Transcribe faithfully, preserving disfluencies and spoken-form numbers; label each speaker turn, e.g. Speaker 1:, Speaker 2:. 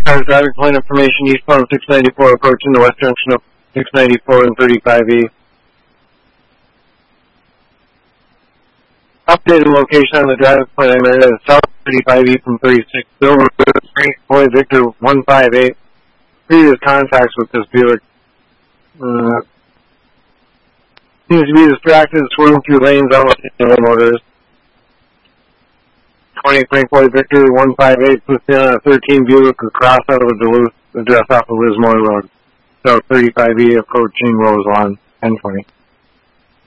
Speaker 1: cars driving point information eastbound six ninety-four approaching the west junction of six ninety-four and thirty-five E. Updated location on the driving point I measured is south thirty-five E from thirty-six. Bill Boy Victor one five eight. Previous contacts with this Buick. Uh, seems to be distracted, swerving through lanes almost in the motors. twenty Frank Boy Victor one five eight puts in on a thirteen Buick across out of the Duluth address off of Lismore Road. So thirty-five E approaching Rose Lawn, ten twenty.